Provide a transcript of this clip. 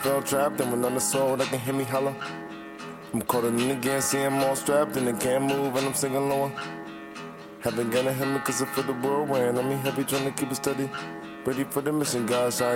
felt trapped and went on the soul that can hear me holler. I'm caught in again, see I'm all strapped and I can't move and I'm singing lower. Haven't gotta hit me cause I feel the whirlwind. I mean, happy trying to keep it steady. Ready for the mission, guys.